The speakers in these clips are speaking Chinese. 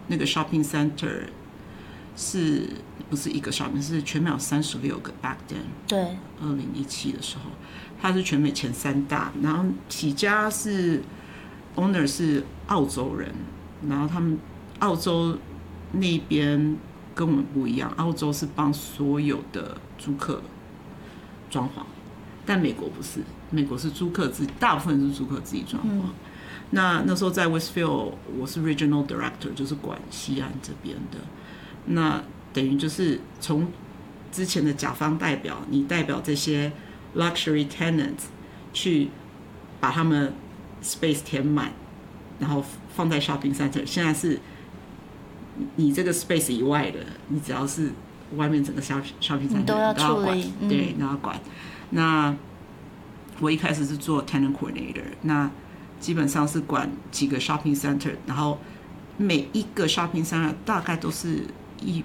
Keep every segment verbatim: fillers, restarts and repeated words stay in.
那个 shopping center 是不是一个 shopping 是全美有三十六个 back then 对， 二零一七的时候，它是全美前三大，然后起家是 owner 是澳洲人，然后他们澳洲那边跟我们不一样，澳洲是帮所有的租客装潢，但美国不是，美国是租客自己，大部分是租客自己装潢。嗯、那那时候在 Westfield 我是 Regional Director， 就是管西岸这边的，那等于就是从之前的甲方代表，你代表这些 luxury tenants 去把他们 space 填满，然后放在 shopping center。现在是你这个 space 以外的，你只要是外面整个 shopping center 你都要处理， 嗯、对，都要管。那我一开始是做 tenant coordinator， 那基本上是管几个 shopping center， 然后每一个 shopping center 大概都是一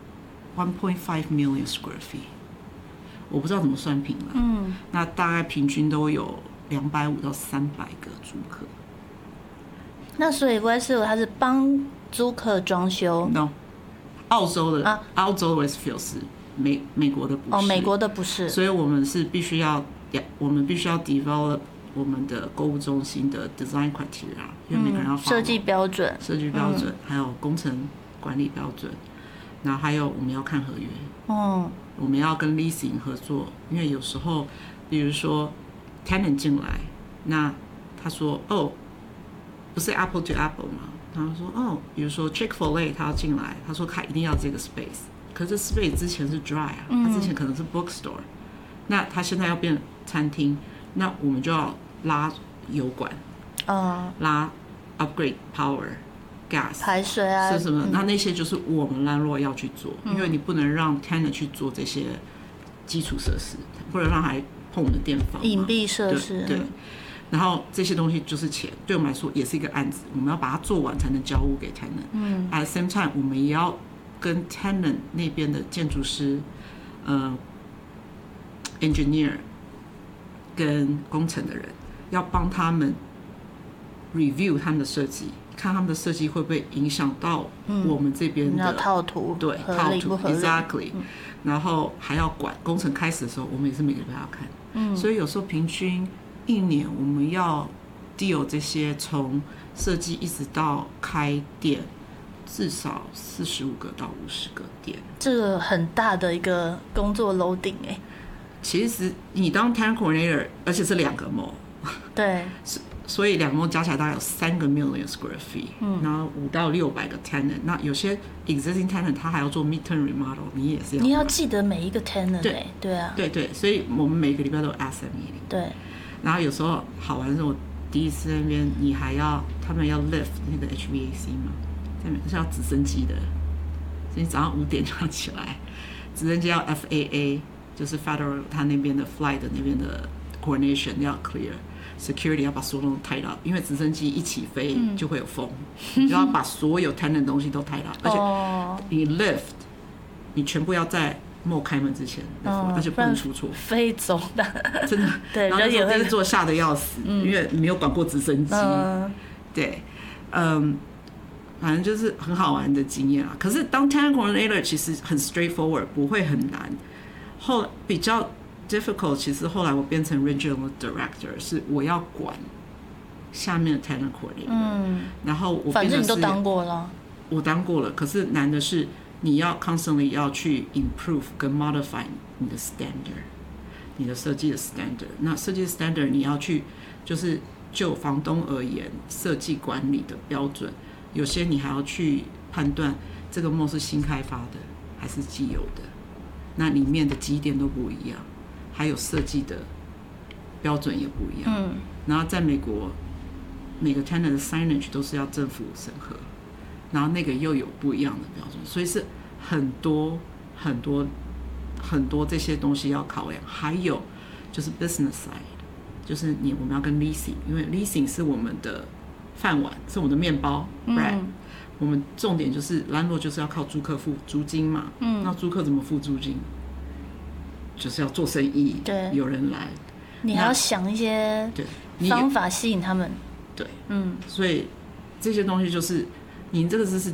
one point five million square feet， 我不知道怎么算平了。嗯，那大概平均都有两百五到三百个租客。 那所以 Westfield 它是帮租客装修 ？No， 澳洲的、啊、澳洲的 Westfield 是美美国的不是。 哦，美国的不是。 所以我们是必须要，我们必须要 develop 我们的购物中心的 design criteria， 因为每个人要设计标准、 设计标准、嗯，还有工程管理标准，然后还有我们要看合约。哦。我们要跟 leasing 合作，因为有时候，比如说 tenant 进来，那他说哦。不是 Apple to Apple 嘛？他说哦，比如说 Chick-fil-A 他要进来，他说他一定要这个 space， 可是 space 之前是 dry 啊，他之前可能是 bookstore，、嗯、那他现在要变餐厅，那我们就要拉油管，哦、拉 upgrade power、gas 排水啊， 是什么？嗯、那那些就是我们 landlord 要去做，因为你不能让 tenant 去做这些基础设施，或者让他碰我们的电房、 隐蔽设施， 对。对然后这些东西就是钱，对我们来说也是一个案子，我们要把它做完才能交屋给 tenant。嗯 ，at the same time， 我们也要跟 tenant 那边的建筑师、呃 engineer 跟工程的人，要帮他们 review 他们的设计，看他们的设计会不会影响到我们这边的、 嗯、套图， 对， 合理不合理 ，exactly、嗯。然后还要管工程开始的时候，我们也是每个礼拜要看。嗯，所以有时候平均。一年我们要 deal 这些从设计一直到开店，至少四十五个到五十个店， 这个很大的一个工作 loading 哎、欸。 其实你当 tenant coordinator， 而且是两个 mall， 对， 所以两个 mall 加起来大概有三个 million square feet，、嗯、然后五到六百个 tenant， 那有些 existing tenant 他还要做 midterm remodel， 你也是要， 你要记得每一个 tenant， 对、欸、对啊， 对对，所以我们每个礼拜都有 asset meeting， 对。 然后有时候好玩的是，我第一次在那边，你还要他们要 lift 那个 H V A C 嘛，在那边是要直升机的，所以你早上五点就要起来，直升机要 F A A， 就是 Federal 他那边的 flight 的那边的 coordination 要 clear，security 要把所有东西 tied up， 因为直升机一起飞就会有风，嗯、你就要把所有 tenant 的东西都 tied up， 而且你 lift 你全部要在。莫开门之前，嗯、而且不能出错， 飞走的， 真的。 对， 然后那时候第一次做吓得要死，嗯、因为没有管过直升机。嗯、对，嗯，反正就是很好玩的经验啊。可是当 tenant coordinator 其实很 straightforward， 不会很难。后比较 difficult， 其实后来我变成 regional director， 是我要管下面的 tenant coordinator。嗯，然后我反正你都当过了， 我当过了。可是难的是。你要 constantly 要去 improve 跟 modify 你的 standard， 你的设计的 standard。那设计的 standard 你要去，就是就房东而言，设计管理的标准，有些你还要去判断这个 mall 是新开发的还是既有的，那里面的基点都不一样，还有设计的标准也不一样。嗯。然后在美国，每个 tenant 的 signage 都是要政府审核。然后那个又有不一样的标准，所以是很多很多很多这些东西要考量。还有就是 business side， 就是你我们要跟 leasing， 因为 leasing 是我们的饭碗，是我们的面包 bread、嗯。我们重点就是 landlord 就是要靠租客付租金嘛。嗯。那租客怎么付租金？就是要做生意， 对， 有人来， 你还要想一些方法吸引他们。 对，嗯。所以这些东西就是。你这个是